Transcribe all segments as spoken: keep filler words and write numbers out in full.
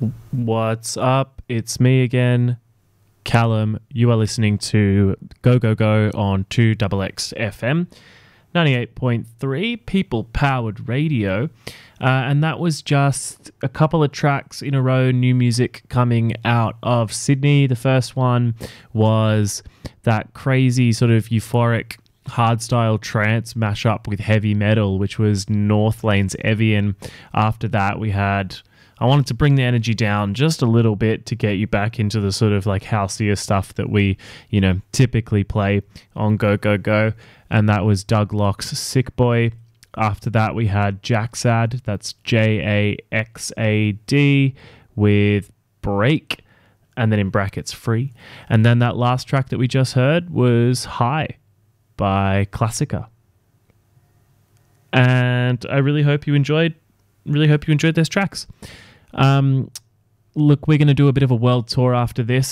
What's up? It's me again, Callum. You are listening to Go Go Go on two X X F M, ninety-eight point three, people-powered radio. Uh, and that was just a couple of tracks in a row, new music coming out of Sydney. The first one was that crazy sort of euphoric hardstyle trance mashup with heavy metal, which was Northlane's Evian. After that, we had... I wanted to bring the energy down just a little bit to get you back into the sort of like houseier stuff that we, you know, typically play on Go Go Go. And that was Doug Locke's Sick Boy. After that, we had Jaxad. That's J A X A D with Break. And then in brackets, Free. And then that last track that we just heard was High by Classica. And I really hope you enjoyed, really hope you enjoyed those tracks. Um, look, we're going to do a bit of a world tour after this.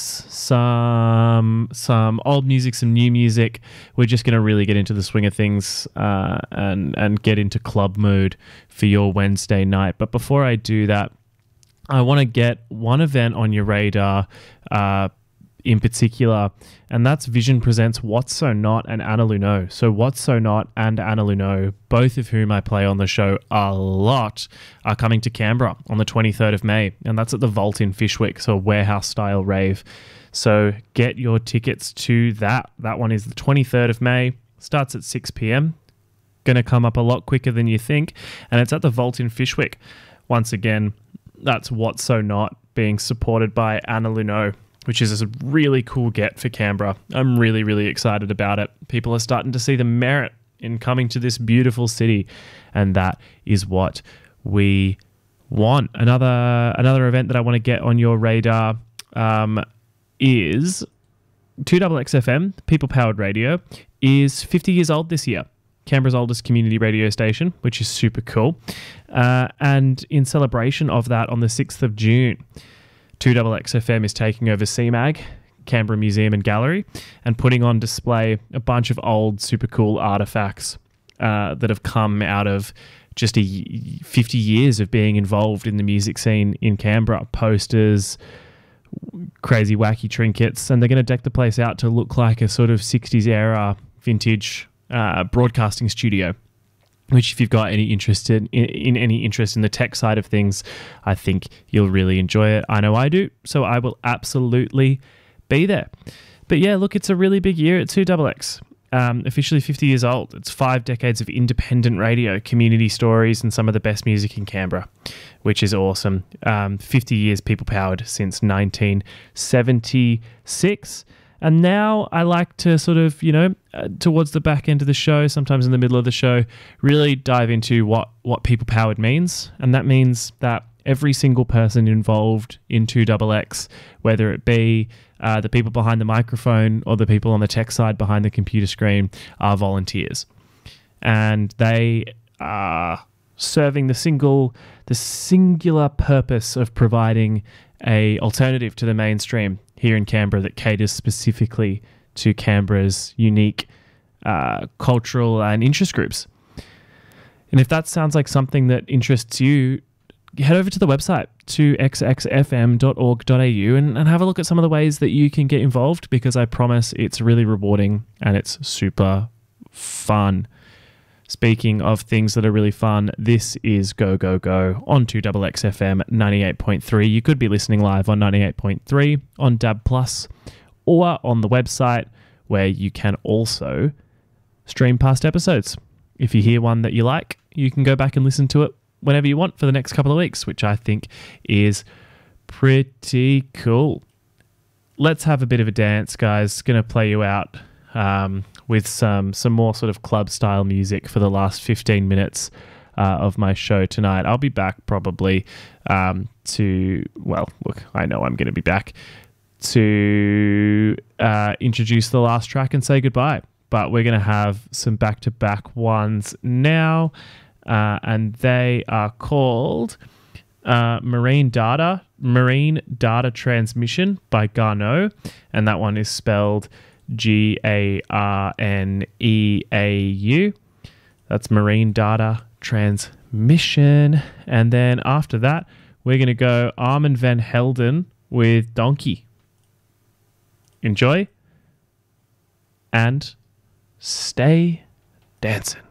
Some some old music, some new music. We're just going to really get into the swing of things uh, and, and get into club mode for your Wednesday night. But before I do that, I want to get one event on your radar uh, in particular, and that's Vision Presents What's So Not and Anna Luneau. So What's So Not and Anna Luneau, both of whom I play on the show a lot, are coming to Canberra on the twenty-third of May, and that's at the Vault in Fyshwick, so a warehouse-style rave. So get your tickets to that. That one is the twenty-third of May, starts at six p.m, going to come up a lot quicker than you think, and it's at the Vault in Fyshwick. Once again, that's What's So Not, being supported by Anna Luneau, which is a really cool get for Canberra. I'm really, really excited about it. People are starting to see the merit in coming to this beautiful city, and that is what we want. Another another event that I want to get on your radar um, is two X X F M, people-powered radio, is fifty years old this year. Canberra's oldest community radio station, which is super cool. Uh, and in celebration of that, on the sixth of June, two X X F M is taking over C MAG, Canberra Museum and Gallery, and putting on display a bunch of old, super cool artifacts uh, that have come out of just a fifty years of being involved in the music scene in Canberra. Posters, crazy, wacky trinkets, and they're going to deck the place out to look like a sort of sixties era vintage uh, broadcasting studio. Which, if you've got any interest in, in any interest in the tech side of things, I think you'll really enjoy it. I know I do, so I will absolutely be there. But yeah, look, it's a really big year at two X X. Um, officially fifty years old. It's five decades of independent radio, community stories, and some of the best music in Canberra, which is awesome. Um, fifty years people-powered since nineteen seventy-six. And now I like to sort of, you know, uh, towards the back end of the show, sometimes in the middle of the show, really dive into what, what people-powered means. And that means that every single person involved in two X X, whether it be uh, the people behind the microphone or the people on the tech side behind the computer screen, are volunteers. And they are serving the single, the singular purpose of providing a alternative to the mainstream here in Canberra that caters specifically to Canberra's unique uh, cultural and interest groups. And if that sounds like something that interests you, head over to the website, two x x f m dot org dot a u, and, and have a look at some of the ways that you can get involved, because I promise it's really rewarding and it's super fun. Speaking of things that are really fun, this is Go Go Go on two X X F M ninety-eight point three. You could be listening live on ninety-eight point three on D A B plus, or on the website, where you can also stream past episodes. If you hear one that you like, you can go back and listen to it whenever you want for the next couple of weeks, which I think is pretty cool. Let's have a bit of a dance, guys. Going to play you out um, with some some more sort of club style music for the last fifteen minutes uh, of my show tonight. I'll be back probably um, to, well, look, I know I'm going to be back to uh, introduce the last track and say goodbye. But we're going to have some back-to-back ones now, uh, and they are called uh, Marine Data, Marine Data Transmission by Garneau, and that one is spelled G A R N E A U. That's Marine Data Transmission. And then after that, we're going to go Armand van Helden with Donkey. Enjoy and stay dancing.